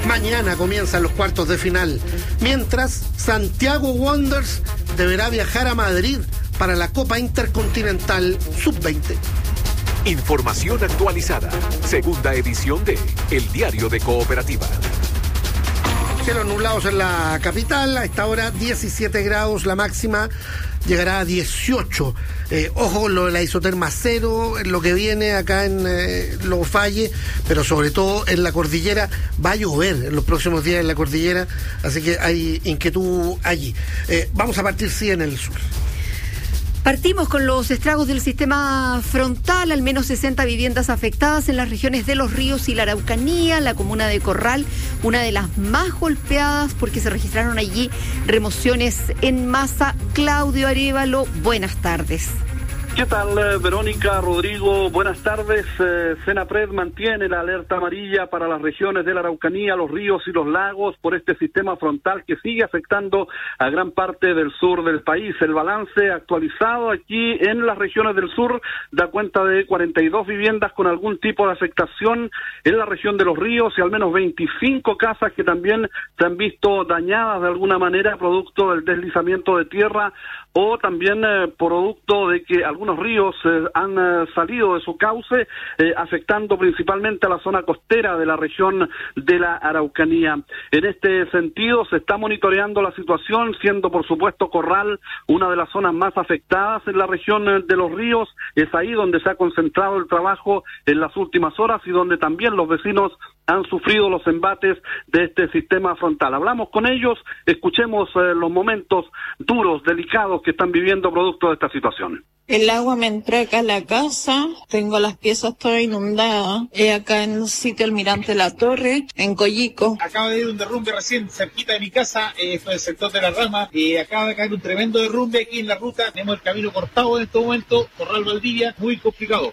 Mañana comienzan los cuartos de final, mientras Santiago Wanderers deberá viajar a Madrid para la Copa Intercontinental Sub-20. Información actualizada, segunda edición de El Diario de Cooperativa. Cielos nublados en la capital, a esta hora 17 grados, la máxima llegará a 18. Ojo con lo de la isoterma cero, en lo que viene acá en Los Valles, pero sobre todo en la cordillera. Va a llover en los próximos días en la cordillera, así que hay inquietud allí. Vamos a partir sí en el sur. Partimos con los estragos del sistema frontal, al menos 60 viviendas afectadas en las regiones de Los Ríos y la Araucanía, la comuna de Corral, una de las más golpeadas porque se registraron allí remociones en masa. Claudio Arévalo, buenas tardes. ¿Qué tal, Verónica, Rodrigo? Buenas tardes. Senapred mantiene la alerta amarilla para las regiones de la Araucanía, los ríos y los lagos por este sistema frontal que sigue afectando a gran parte del sur del país. El balance actualizado aquí en las regiones del sur da cuenta de 42 viviendas con algún tipo de afectación en la región de los ríos y al menos 25 casas que también se han visto dañadas de alguna manera producto del deslizamiento de tierra o también producto de que algunos ríos han salido de su cauce, afectando principalmente a la zona costera de la región de la Araucanía. En este sentido, se está monitoreando la situación, siendo por supuesto Corral una de las zonas más afectadas en la región de los ríos. Es ahí donde se ha concentrado el trabajo en las últimas horas y donde también los vecinos han sufrido los embates de este sistema frontal. Hablamos con ellos, escuchemos los momentos duros, delicados que están viviendo producto de esta situación. El agua me entró acá a la casa, tengo las piezas todas inundadas, acá en el sitio Almirante La Torre, en Coyico. Acaba de ir un derrumbe recién cerquita de mi casa, esto es el sector de la Rama, acaba de caer un tremendo derrumbe aquí en la ruta, tenemos el camino cortado en este momento, Corral Valdivia, muy complicado.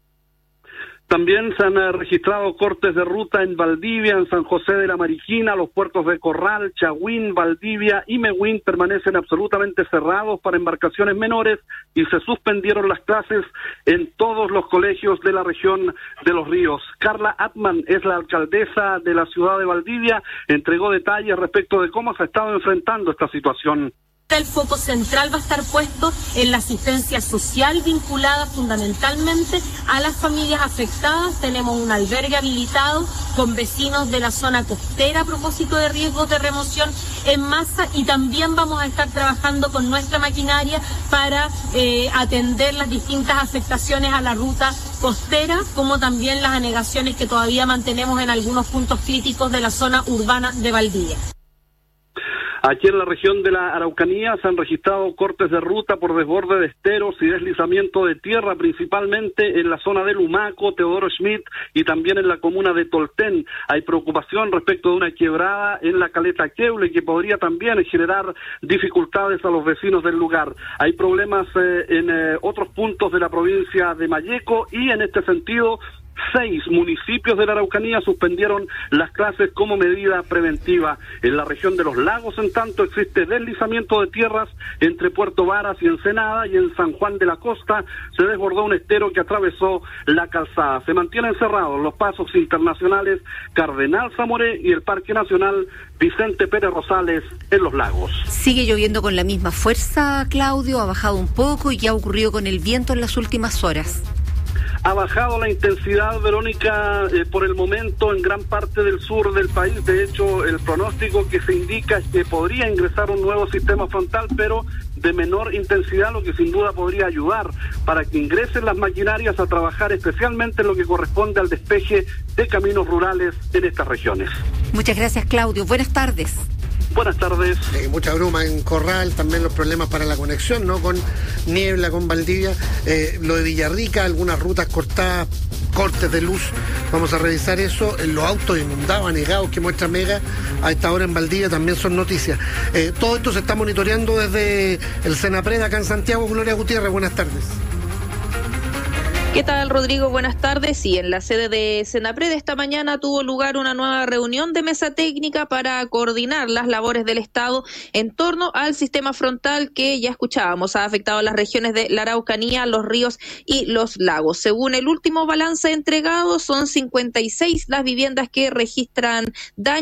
También se han registrado cortes de ruta en Valdivia, en San José de la Mariquina, los puertos de Corral, Chagüín, Valdivia y Mehuín permanecen absolutamente cerrados para embarcaciones menores y se suspendieron las clases en todos los colegios de la región de los ríos. Carla Atman es la alcaldesa de la ciudad de Valdivia, entregó detalles respecto de cómo se ha estado enfrentando esta situación. El foco central va a estar puesto en la asistencia social vinculada fundamentalmente a las familias afectadas. Tenemos un albergue habilitado con vecinos de la zona costera a propósito de riesgos de remoción en masa y también vamos a estar trabajando con nuestra maquinaria para atender las distintas afectaciones a la ruta costera, como también las anegaciones que todavía mantenemos en algunos puntos críticos de la zona urbana de Valdivia. Aquí en la región de la Araucanía se han registrado cortes de ruta por desborde de esteros y deslizamiento de tierra, principalmente en la zona de Lumaco, Teodoro Schmidt y también en la comuna de Tolten. Hay preocupación respecto de una quebrada en la caleta Queule que podría también generar dificultades a los vecinos del lugar. Hay problemas en otros puntos de la provincia de Malleco y en este sentido 6 municipios de la Araucanía suspendieron las clases como medida preventiva. En la región de los lagos, en tanto, existe deslizamiento de tierras entre Puerto Varas y Ensenada, y en San Juan de la Costa se desbordó un estero que atravesó la calzada. Se mantienen cerrados los pasos internacionales Cardenal Zamoré y el Parque Nacional Vicente Pérez Rosales en los lagos. Sigue lloviendo con la misma fuerza, Claudio, ha bajado un poco y qué ha ocurrido con el viento en las últimas horas. Ha bajado la intensidad, Verónica, por el momento en gran parte del sur del país. De hecho, el pronóstico que se indica es que podría ingresar un nuevo sistema frontal, pero de menor intensidad, lo que sin duda podría ayudar para que ingresen las maquinarias a trabajar especialmente en lo que corresponde al despeje de caminos rurales en estas regiones. Muchas gracias, Claudio. Buenas tardes. Buenas tardes. Mucha bruma en Corral, también los problemas para la conexión, ¿no? Con niebla, con Valdivia, lo de Villarrica, algunas rutas cortadas, cortes de luz, vamos a revisar eso. Los autos inundados, anegados que muestra Mega a esta hora en Valdivia también son noticias. Todo esto se está monitoreando desde el Senapred acá en Santiago. Gloria Gutiérrez, buenas tardes. ¿Qué tal, Rodrigo? Buenas tardes. Sí, en la sede de Senapred esta mañana tuvo lugar una nueva reunión de mesa técnica para coordinar las labores del Estado en torno al sistema frontal que ya escuchábamos ha afectado a las regiones de la Araucanía, los ríos y los lagos. Según el último balance entregado, son 56 las viviendas que registran daño